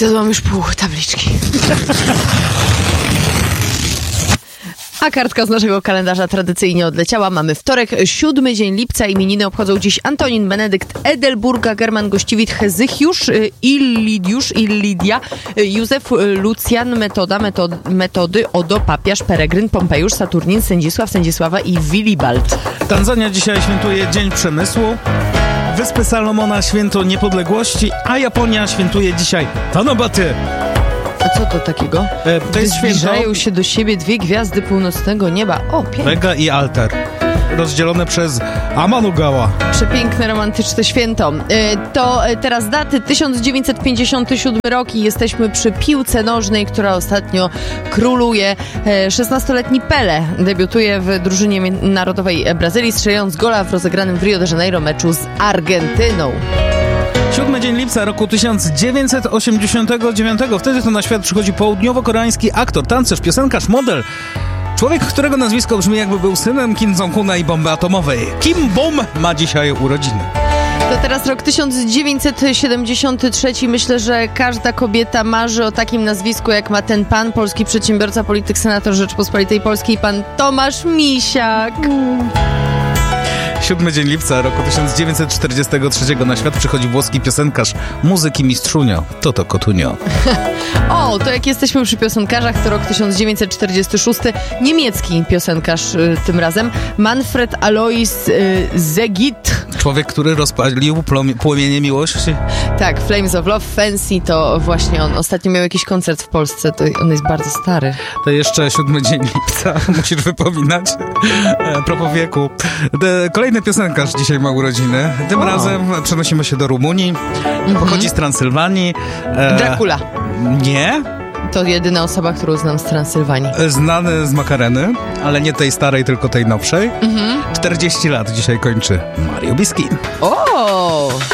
Zjadłam już pół tabliczki. A kartka z naszego kalendarza tradycyjnie odleciała. Mamy wtorek, 7 dzień lipca. Imieniny obchodzą dziś Antonin, Benedykt, Edelburga, German, Gościwit, Hezychiusz, Illidiusz, Illidia, Józef, Lucjan, Metody, Odo, Papiarz, Peregryn, Pompejusz, Saturnin, Sędzisław, Sędzisława i Willibald. Tanzania dzisiaj świętuje Dzień Przemysłu. Wyspy Salomona święto niepodległości, a Japonia świętuje dzisiaj Tanabaty. A co to takiego? To jest Zbliżają się do siebie dwie gwiazdy północnego nieba. O, pięknie. Vega i Alter, rozdzielone przez Amanugawa. Przepiękne, romantyczne święto. To teraz daty. 1957 rok i jesteśmy przy piłce nożnej, która ostatnio króluje. 16-letni Pelé debiutuje w drużynie narodowej Brazylii, strzelając gola w rozegranym w Rio de Janeiro meczu z Argentyną. 7 dzień lipca roku 1989. Wtedy to na świat przychodzi południowo-koreański aktor, tancerz, piosenkarz, model. Człowiek, którego nazwisko brzmi jakby był synem Kim Jong-una i bomby atomowej. Kim Bom ma dzisiaj urodziny. To teraz rok 1973. Myślę, że każda kobieta marzy o takim nazwisku, jak ma ten pan, polski przedsiębiorca, polityk, senator Rzeczpospolitej Polskiej, pan Tomasz Misiak. 7 dzień lipca roku 1943 na świat przychodzi włoski piosenkarz, muzyk i mistrzunio Toto Cotugno. O, to jak jesteśmy przy piosenkarzach, to rok 1946. Niemiecki piosenkarz tym razem, Manfred Alois Zegit. Człowiek, który rozpalił płomienie miłości. Tak, Flames of Love, Fancy, to właśnie on. Ostatnio miał jakiś koncert w Polsce, to on jest bardzo stary. To jeszcze 7 dzień lipca, musisz wypominać. Propos wieku. Kolejny piosenkarz dzisiaj ma urodziny. Tym razem przenosimy się do Rumunii. Pochodzi z Transylwanii. Dracula. Nie. To jedyna osoba, którą znam z Transylwanii. Znany z Makareny, ale nie tej starej, tylko tej nowszej. 40 lat dzisiaj kończy Mario Biskin. O!